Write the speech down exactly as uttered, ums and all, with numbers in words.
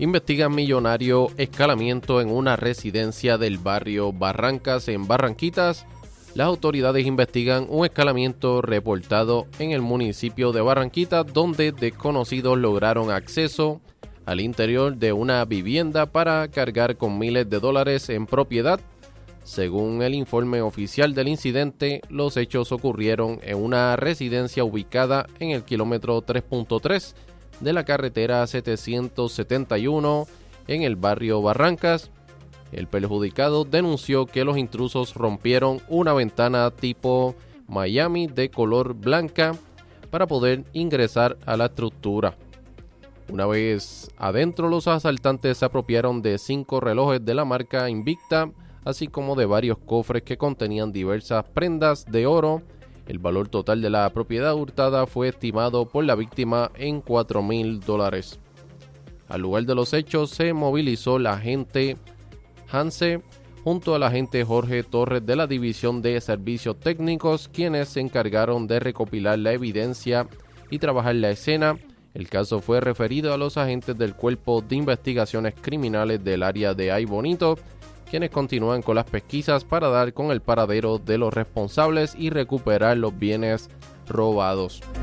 Investigan millonario escalamiento en una residencia del barrio Barrancas en Barranquitas. Las autoridades investigan un escalamiento reportado en el municipio de Barranquitas, donde desconocidos lograron acceso al interior de una vivienda para cargar con miles de dólares en propiedad. Según el informe oficial del incidente, los hechos ocurrieron en una residencia ubicada en el kilómetro tres punto tres de la carretera setecientos setenta y uno en el barrio Barrancas. El perjudicado denunció que los intrusos rompieron una ventana tipo Miami de color blanca para poder ingresar a la estructura. Una vez adentro, los asaltantes se apropiaron de cinco relojes de la marca Invicta, así como de varios cofres que contenían diversas prendas de oro. El valor total de la propiedad hurtada fue estimado por la víctima en cuatro mil dólares. Al lugar de los hechos se movilizó la agente Hanse junto al agente Jorge Torres de la División de Servicios Técnicos, quienes se encargaron de recopilar la evidencia y trabajar la escena. El caso fue referido a los agentes del Cuerpo de Investigaciones Criminales del área de Ay Bonito, quienes continúan con las pesquisas para dar con el paradero de los responsables y recuperar los bienes robados.